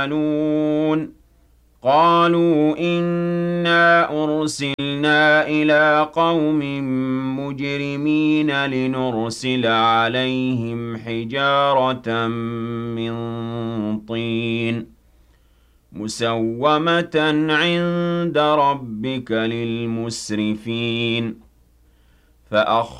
يعملون قالوا إنا أرسلنا إلى قوم مجرمين لنرسل عليهم حجارة من طين مسومة عند ربك للمسرفين